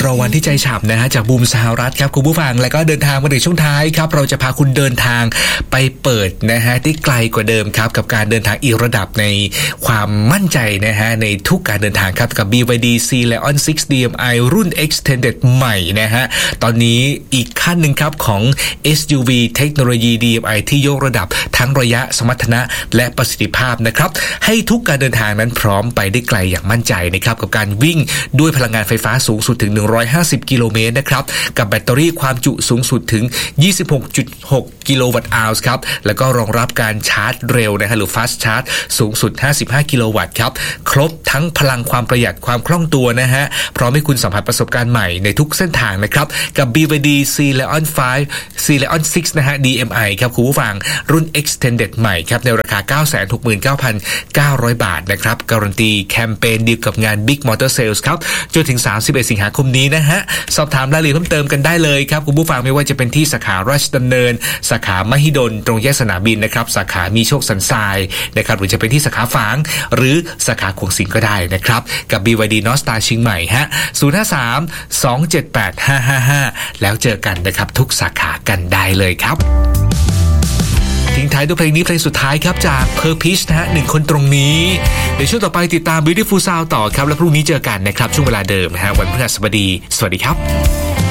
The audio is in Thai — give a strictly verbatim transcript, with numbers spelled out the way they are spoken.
รวันที่ใจฉ่ำนะฮะจากบูมสหรัฐครับคุณผู้ฟังแล้วก็เดินทางมาถึงช่วงท้ายครับเราจะพาคุณเดินทางไปเปิดนะฮะที่ไกลกว่าเดิมครับกับการเดินทางอีกระดับในความมั่นใจนะฮะในทุกการเดินทางครับกับ บี วาย ดี C-Leon ซิกซ์ ดี เอ็ม ไอ รุ่น Extended ใหม่นะฮะตอนนี้อีกขั้นหนึ่งครับของ เอส ยู วี เทคโนโลยี ดี เอ็ม ไอ ที่ยกระดับทั้งระยะสมรรถนะและประสิทธิภาพนะครับให้ทุกการเดินทางนั้นพร้อมไปได้ไกลอย่างมั่นใจนะครับกับการวิ่งด้วยพลังงานไฟฟ้าสูงสุดถึงหนึ่งร้อยห้าสิบกิโลเมตรนะครับกับแบตเตอรี่ความจุสูงสุดถึง ยี่สิบหกจุดหก กิโลวัตต์อาวร์ครับแล้วก็รองรับการชาร์จเร็วนะฮะหรือ Fast Charge สูงสุดห้าสิบห้ากิโลวัตต์ครับครบทั้งพลังความประหยัดความคล่องตัวนะฮะพร้อมให้คุณสัมผัสประสบการณ์ใหม่ในทุกเส้นทางนะครับกับ บี วาย ดี C-Leon ไฟว์ C-Leon ซิกซ์ นะฮะ ดี เอ็ม ไอ ครับคุณผู้ฟังรุ่น Extended ใหม่ครับในราคา เก้าแสนหกหมื่นเก้าพันเก้าร้อย บาทนะครับการันตีแคมเปญดีลกับงาน Big Motor Sales ครับจนถึงสามสิบเอ็ดสิงหาคมนี้นะฮะสอบถามรายละเอียดเพิ่มเติมกันได้เลยครับคุณผู้ฟังไม่ว่าจะเป็นที่สาขาราชดำเนินสาขามหิดลตรงแยกสนามบินนะครับสาขามีโชคสันทรายนะครับหรือจะเป็นที่สาขาฝางหรือสาขาขวงสิงก็ได้นะครับกับ บี วาย ดี North Star เชียงใหม่ฮะศูนย์ ห้า สาม สอง เจ็ด แปด ห้า ห้า ห้าแล้วเจอกันนะครับทุกสาขากันได้เลยครับทิ้งท้ายด้วยเพลงนี้เพลงสุดท้ายครับจาก Purpose นะฮะหนึ่งคนตรงนี้เดี๋ยวช่วงต่อไปติดตาม Beautiful Sound ต่อครับแล้วพรุ่งนี้เจอกันนะครับช่วงเวลาเดิมนะฮะวันพฤหัสบดีสวัสดีครับ